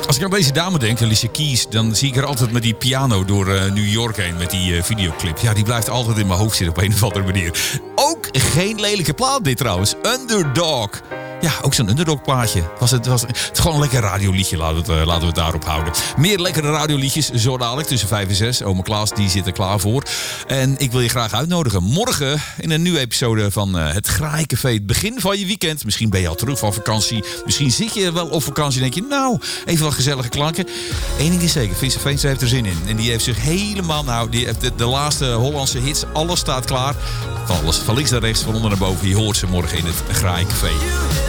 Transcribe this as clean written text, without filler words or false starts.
Als ik aan deze dame denk, Alicia Keys, dan zie ik haar altijd met die piano door New York heen met die videoclip. Ja, die blijft altijd in mijn hoofd zitten op een of andere manier. Ook geen lelijke plaat dit trouwens. Underdog. Ja, ook zo'n underdog plaatje. Het is gewoon een lekker radioliedje, laten we het daarop houden. Meer lekkere radioliedjes zo dadelijk tussen 5 en 6. Oma Klaas, die zit er klaar voor. En ik wil je graag uitnodigen. Morgen in een nieuwe episode van het Graaicafé. Het begin van je weekend. Misschien ben je al terug van vakantie. Misschien zit je wel op vakantie en denk je, nou, even wat gezellige klanken. Eén ding is zeker, Vincent Veenstra heeft er zin in. En die heeft zich helemaal, die heeft de laatste Hollandse hits, alles staat klaar. Van links naar rechts, van onder naar boven. Je hoort ze morgen in het Graaicafé.